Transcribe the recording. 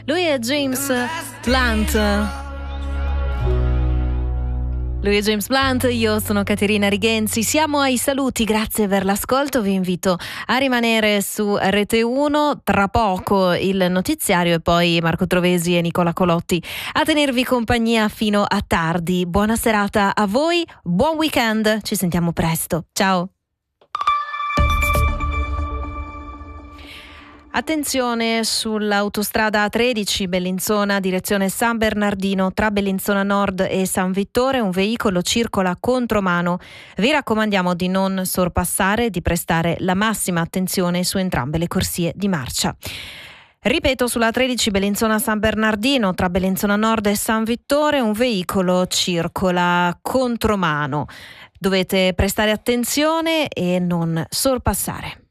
Lui è James Blunt. Lui è James Blunt, io sono Caterina Rigenzi, siamo ai saluti, grazie per l'ascolto, vi invito a rimanere su Rete 1, tra poco il notiziario e poi Marco Trovesi e Nicola Colotti a tenervi compagnia fino a tardi. Buona serata a voi, buon weekend, ci sentiamo presto, ciao! Attenzione sull'autostrada A13 Bellinzona direzione San Bernardino tra Bellinzona Nord e San Vittore, un veicolo circola contromano. Vi raccomandiamo di non sorpassare e di prestare la massima attenzione su entrambe le corsie di marcia. Ripeto, sulla 13 Bellinzona San Bernardino tra Bellinzona Nord e San Vittore un veicolo circola contromano. Dovete prestare attenzione e non sorpassare.